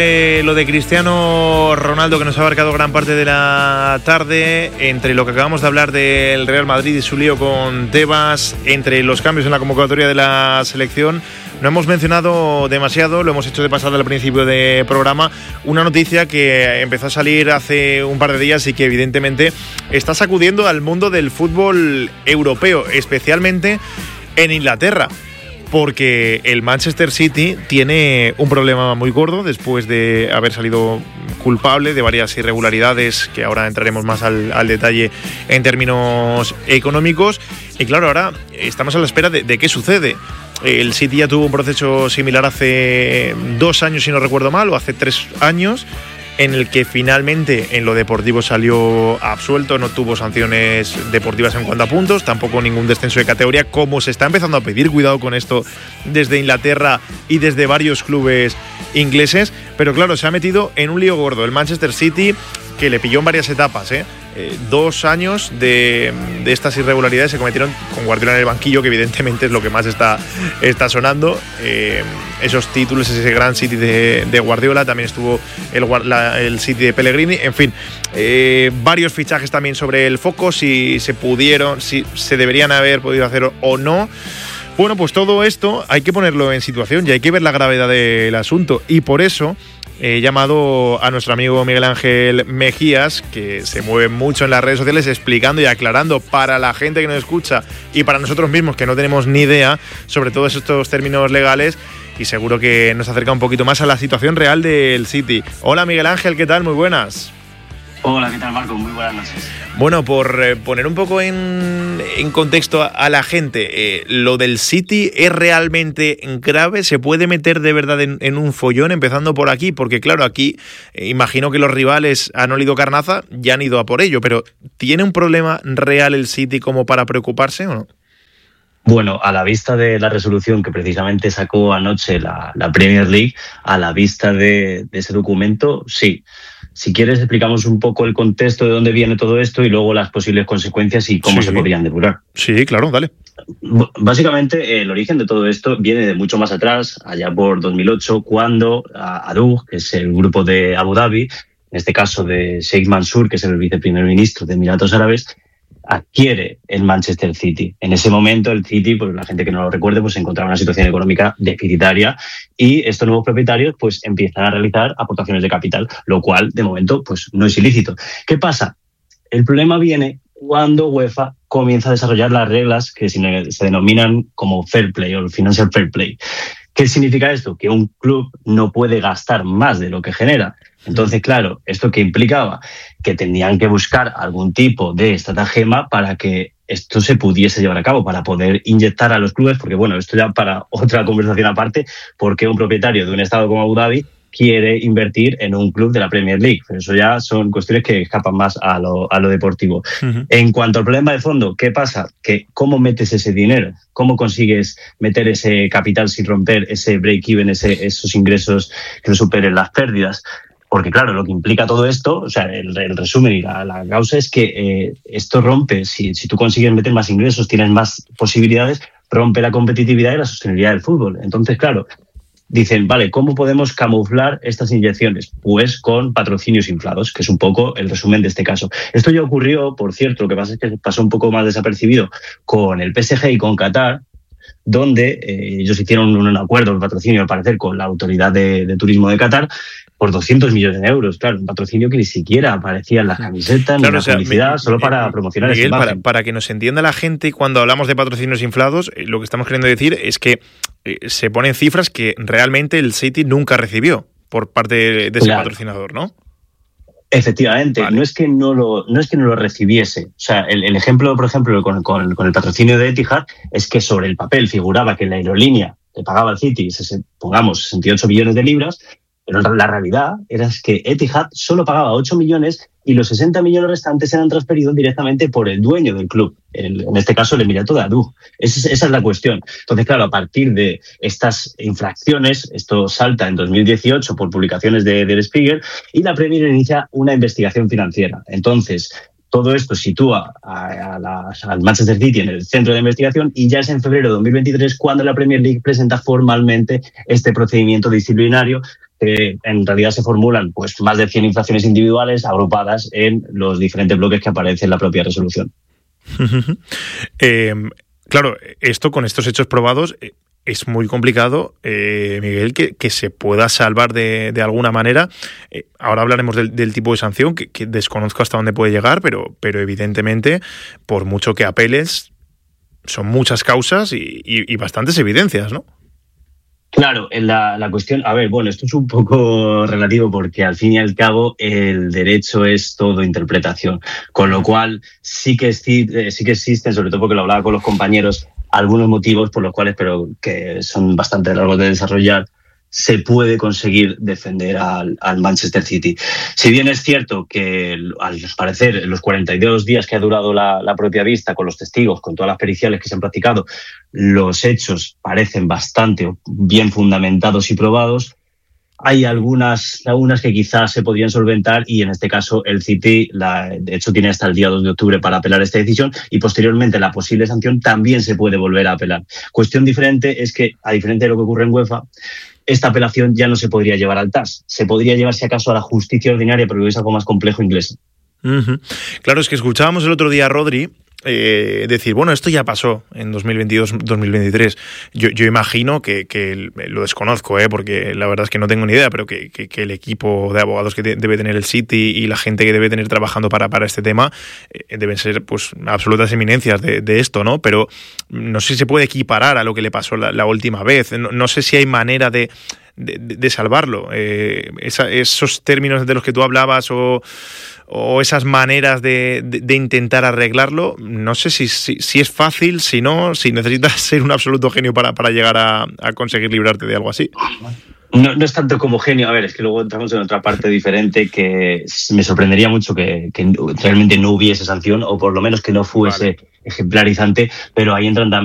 Lo de Cristiano Ronaldo, que nos ha abarcado gran parte de la tarde, entre lo que acabamos de hablar del Real Madrid y su lío con Tebas, entre los cambios en la convocatoria de la selección, no hemos mencionado demasiado, lo hemos hecho de pasada al principio de programa, una noticia que empezó a salir hace un par de días y que evidentemente está sacudiendo al mundo del fútbol europeo, especialmente en Inglaterra. Porque el Manchester City tiene un problema muy gordo después de haber salido culpable de varias irregularidades que ahora entraremos más al detalle en términos económicos. Y claro, ahora estamos a la espera de qué sucede. El City ya tuvo un proceso similar hace 2 años, si no recuerdo mal, o hace 3 años, en el que finalmente en lo deportivo salió absuelto, no tuvo sanciones deportivas en cuanto a puntos, tampoco ningún descenso de categoría, como se está empezando a pedir, cuidado con esto, desde Inglaterra y desde varios clubes ingleses, pero claro, se ha metido en un lío gordo el Manchester City, que le pilló en varias etapas, 2 años de estas irregularidades se cometieron con Guardiola en el banquillo, que evidentemente es lo que más está sonando. Esos títulos, ese gran City de Guardiola, también estuvo el City de Pellegrini, en fin, varios fichajes también sobre el foco, si se deberían haber podido hacer o no. Bueno, pues todo esto hay que ponerlo en situación y hay que ver la gravedad del asunto, y por eso he llamado a nuestro amigo Miguel Ángel Mejías, que se mueve mucho en las redes sociales explicando y aclarando para la gente que nos escucha y para nosotros mismos que no tenemos ni idea sobre todos estos términos legales, y seguro que nos acerca un poquito más a la situación real del City. Hola Miguel Ángel, ¿qué tal? Muy buenas. Hola, ¿qué tal, Marco? Muy buenas noches. Bueno, por poner un poco en contexto a la gente, ¿lo del City es realmente grave? ¿Se puede meter de verdad en un follón, empezando por aquí? Porque claro, aquí imagino que los rivales han olido carnaza, ya han ido a por ello, pero ¿tiene un problema real el City como para preocuparse o no? Bueno, a la vista de la resolución que precisamente sacó anoche la Premier League, a la vista de ese documento, sí. Si quieres, explicamos un poco el contexto de dónde viene todo esto y luego las posibles consecuencias y cómo se podrían depurar. Sí, claro, dale. Básicamente, el origen de todo esto viene de mucho más atrás, allá por 2008, cuando ADUG, que es el grupo de Abu Dhabi, en este caso de Sheikh Mansour, que es el viceprimer ministro de Emiratos Árabes, adquiere el Manchester City. En ese momento el City, pues la gente que no lo recuerde, pues se encontraba en una situación económica deficitaria y estos nuevos propietarios pues empiezan a realizar aportaciones de capital, lo cual de momento pues no es ilícito. ¿Qué pasa? El problema viene cuando UEFA comienza a desarrollar las reglas que se denominan como fair play o financial fair play. ¿Qué significa esto? Que un club no puede gastar más de lo que genera. Entonces, claro, ¿esto qué implicaba? Que tenían que buscar algún tipo de estratagema para que esto se pudiese llevar a cabo, para poder inyectar a los clubes, porque bueno, esto ya para otra conversación aparte, porque un propietario de un estado como Abu Dhabi quiere invertir en un club de la Premier League. Pero eso ya son cuestiones que escapan más a lo deportivo. Uh-huh. En cuanto al problema de fondo, ¿qué pasa? Que ¿cómo metes ese dinero? ¿Cómo consigues meter ese capital sin romper ese break-even, esos ingresos que no superen las pérdidas? Porque claro, lo que implica todo esto, o sea, el resumen y la causa es que esto rompe, si tú consigues meter más ingresos, tienes más posibilidades, rompe la competitividad y la sostenibilidad del fútbol. Entonces, claro, dicen, vale, ¿cómo podemos camuflar estas inyecciones? Pues con patrocinios inflados, que es un poco el resumen de este caso. Esto ya ocurrió, por cierto, lo que pasa es que pasó un poco más desapercibido con el PSG y con Qatar, donde ellos hicieron un acuerdo de patrocinio, al parecer, con la autoridad de turismo de Qatar, por 200 millones de euros, claro, un patrocinio que ni siquiera aparecía en las camisetas, claro, ni en la publicidad, solo para promocionar esa imagen. Para que nos entienda la gente, cuando hablamos de patrocinios inflados, lo que estamos queriendo decir es que se ponen cifras que realmente el City nunca recibió por parte de ese patrocinador, ¿no? Efectivamente, vale. no es que no lo recibiese. O sea, el ejemplo, por ejemplo, con el patrocinio de Etihad, es que sobre el papel figuraba que la aerolínea le pagaba al City, pongamos, 68 millones de libras, pero la realidad era que Etihad solo pagaba 8 millones y los 60 millones restantes eran transferidos directamente por el dueño del club, en este caso el Emirato de ADUG. Esa es la cuestión. Entonces, claro, a partir de estas infracciones, esto salta en 2018 por publicaciones de Der Spiegel y la Premier inicia una investigación financiera. Entonces, todo esto sitúa al Manchester City en el centro de investigación y ya es en febrero de 2023 cuando la Premier League presenta formalmente este procedimiento disciplinario que en realidad se formulan pues más de 100 infracciones individuales agrupadas en los diferentes bloques que aparecen en la propia resolución. Claro, esto con estos hechos probados es muy complicado, Miguel, que se pueda salvar de alguna manera. Ahora hablaremos del tipo de sanción, que desconozco hasta dónde puede llegar, pero evidentemente, por mucho que apeles, son muchas causas y bastantes evidencias, ¿no? Claro, la cuestión, a ver, bueno, esto es un poco relativo porque al fin y al cabo el derecho es todo interpretación, con lo cual sí que existen, sobre todo porque lo hablaba con los compañeros, algunos motivos por los cuales, pero que son bastante largos de desarrollar, se puede conseguir defender al Manchester City. Si bien es cierto que, al parecer, los 42 días que ha durado la propia vista, con los testigos, con todas las periciales que se han practicado, los hechos parecen bastante bien fundamentados y probados, hay algunas lagunas que quizás se podrían solventar y en este caso el City, de hecho, tiene hasta el día 2 de octubre para apelar esta decisión y posteriormente la posible sanción también se puede volver a apelar. Cuestión diferente es que, a diferencia de lo que ocurre en UEFA, esta apelación ya no se podría llevar al TAS. Se podría llevar, si acaso, a la justicia ordinaria, pero es algo más complejo inglés. Uh-huh. Claro, es que escuchábamos el otro día a Rodri decir, bueno, esto ya pasó en 2022-2023. Yo imagino que lo desconozco, porque la verdad es que no tengo ni idea, pero que el equipo de abogados que debe tener el City y la gente que debe tener trabajando para este tema deben ser pues absolutas eminencias de esto, ¿no? Pero no sé si se puede equiparar a lo que le pasó la última vez. No sé si hay manera de salvarlo. Esos términos de los que tú hablabas o esas maneras de intentar arreglarlo, no sé si es fácil, si necesitas ser un absoluto genio para llegar a conseguir librarte de algo así. No es tanto como genio, a ver, es que luego entramos en otra parte diferente que me sorprendería mucho que realmente no hubiese sanción o por lo menos que no fuese ejemplarizante, pero ahí entran también